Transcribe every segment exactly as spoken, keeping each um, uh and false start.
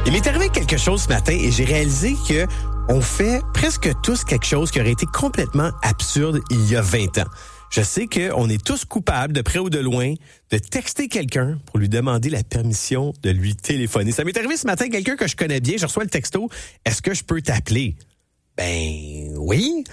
Il m'est arrivé quelque chose ce matin et j'ai réalisé que on fait presque tous quelque chose qui aurait été complètement absurde il y a vingt ans. Je sais qu'on est tous coupables, de près ou de loin, de texter quelqu'un pour lui demander la permission de lui téléphoner. Ça m'est arrivé ce matin, quelqu'un que je connais bien, je reçois le texto, « Est-ce que je peux t'appeler? » Ben oui.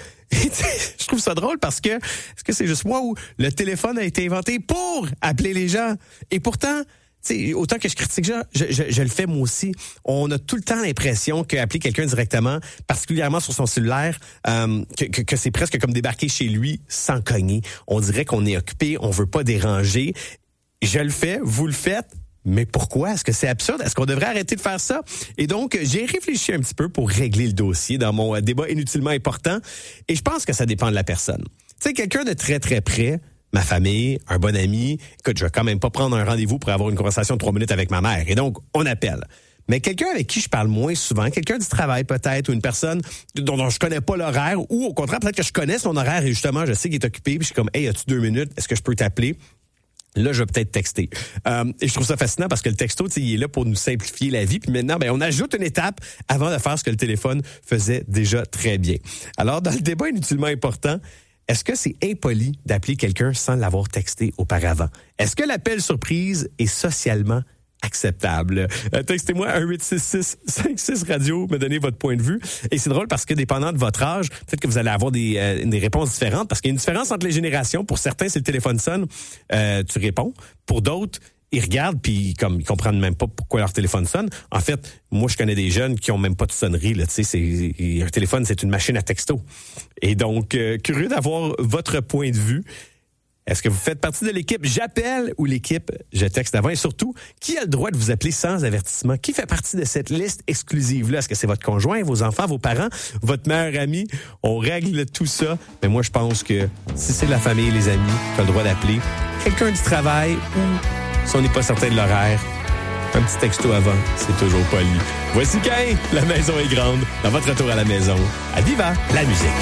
Je trouve ça drôle parce que, est-ce que c'est juste moi où le téléphone a été inventé pour appeler les gens? Et pourtant, t'sais, autant que je critique ça, je, je, je le fais moi aussi. On a tout le temps l'impression qu'appeler quelqu'un directement, particulièrement sur son cellulaire, euh, que, que, que c'est presque comme débarquer chez lui sans cogner. On dirait qu'on est occupé, on veut pas déranger. Je le fais, vous le faites. Mais pourquoi? Est-ce que c'est absurde? Est-ce qu'on devrait arrêter de faire ça? Et donc, j'ai réfléchi un petit peu pour régler le dossier dans mon débat inutilement important. Et je pense que ça dépend de la personne. Tu sais, quelqu'un de très, très près, ma famille, un bon ami, écoute, je vais quand même pas prendre un rendez-vous pour avoir une conversation de trois minutes avec ma mère. Et donc, on appelle. Mais quelqu'un avec qui je parle moins souvent, quelqu'un du travail peut-être, ou une personne dont, dont je connais pas l'horaire, ou au contraire, peut-être que je connais son horaire et justement, je sais qu'il est occupé, puis je suis comme, « Hey, as-tu deux minutes? Est-ce que je peux t'appeler? » Là, je vais peut-être texter. Euh, et je trouve ça fascinant parce que le texto, il est là pour nous simplifier la vie. Puis maintenant, ben, on ajoute une étape avant de faire ce que le téléphone faisait déjà très bien. Alors, dans le débat inutilement important, est-ce que c'est impoli d'appeler quelqu'un sans l'avoir texté auparavant? Est-ce que l'appel surprise est socialement acceptable? Euh, textez-moi un huit six six cinq six radio, me donnez votre point de vue. Et c'est drôle parce que dépendant de votre âge, peut-être que vous allez avoir des, euh, des réponses différentes parce qu'il y a une différence entre les générations. Pour certains, si le téléphone sonne, euh, tu réponds. Pour d'autres, ils regardent puis comme ils comprennent même pas pourquoi leur téléphone sonne. En fait, moi je connais des jeunes qui ont même pas de sonnerie là, tu sais, c'est un téléphone, c'est une machine à texto. Et donc euh, curieux d'avoir votre point de vue. Est-ce que vous faites partie de l'équipe J'appelle ou l'équipe Je texte avant? Et surtout, qui a le droit de vous appeler sans avertissement? Qui fait partie de cette liste exclusive-là? Est-ce que c'est votre conjoint, vos enfants, vos parents, votre meilleur ami? On règle tout ça. Mais moi, je pense que si c'est la famille et les amis, tu as le droit d'appeler quelqu'un du travail ou, si on n'est pas certain de l'horaire, un petit texto avant, c'est toujours poli. Voici Cain, la maison est grande. Dans votre retour à la maison, à Viva la musique.